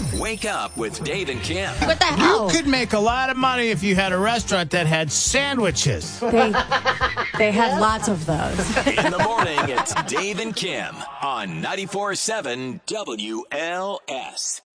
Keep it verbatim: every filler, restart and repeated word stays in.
Wake up with Dave and Kim. What the hell? You could make a lot of money if you had a restaurant that had sandwiches. They, they had lots of those. In the morning, it's Dave and Kim on ninety-four point seven W L S.